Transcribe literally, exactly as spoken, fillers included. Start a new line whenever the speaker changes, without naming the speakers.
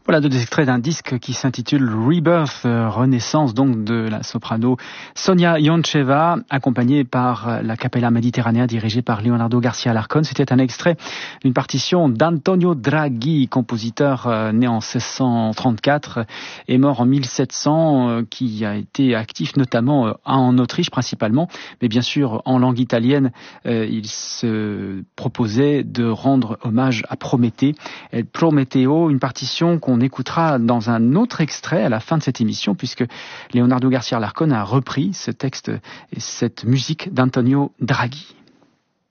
Voilà deux extraits d'un disque qui s'intitule Rebirth, euh, renaissance donc de la soprano Sonia Yoncheva, accompagnée par la Capella Mediterranea dirigée par Leonardo Garcia Alarcón. C'était un extrait d'une partition d'Antonio Draghi, compositeur euh, né en seize cent trente-quatre et mort en mille sept cents, euh, qui a été actif notamment euh, en Autriche principalement, mais bien sûr en langue italienne. Euh, il se proposait de rendre hommage à Prométhée. El Prometeo, une partition qu'on On écoutera dans un autre extrait à la fin de cette émission, puisque Leonardo Garcia Alarcón a repris ce texte et cette musique d'Antonio Draghi.